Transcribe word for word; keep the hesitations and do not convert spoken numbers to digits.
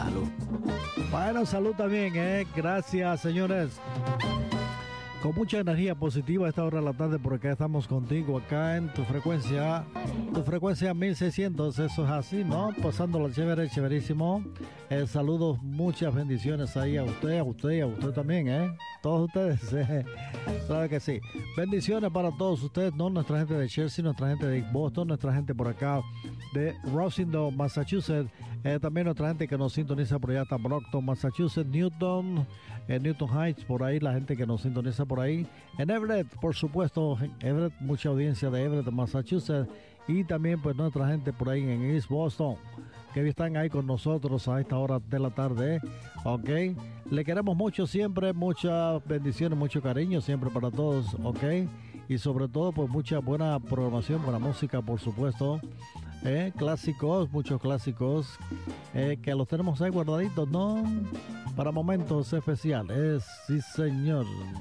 Salud. Bueno, salud también, ¿eh? Gracias, señores. Con mucha energía positiva a esta hora de la tarde, por acá estamos contigo, acá en tu frecuencia, tu frecuencia mil seiscientos, eso es así, ¿no? Pasándola chévere, chéverísimo. Eh, saludos, muchas bendiciones ahí a usted, a usted y a usted también, ¿eh? Todos ustedes, ¿eh? Claro que sí. Bendiciones para todos ustedes, ¿no? Nuestra gente de Chelsea, nuestra gente de Boston, nuestra gente por acá de Rosendale, Massachusetts, eh, también nuestra gente que nos sintoniza por allá hasta Brockton, Massachusetts, Newton, eh, Newton Heights, por ahí, la gente que nos sintoniza por ahí, en Everett, por supuesto, en Everett, mucha audiencia de Everett, Massachusetts, y también pues nuestra gente por ahí en East Boston, que están ahí con nosotros a esta hora de la tarde, ¿eh? Ok, le queremos mucho siempre, muchas bendiciones, mucho cariño siempre para todos, ok, y sobre todo pues mucha buena programación, buena música, por supuesto, eh, clásicos, muchos clásicos, eh, que los tenemos ahí guardaditos, ¿no? Para momentos especiales, sí señor.